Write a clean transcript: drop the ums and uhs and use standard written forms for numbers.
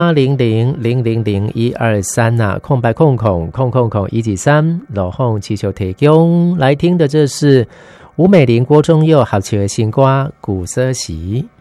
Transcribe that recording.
800000123呐，空白空空空空空193老凤祈求提供来听的，这是吴美玲郭中佑好奇的新歌《古色席》。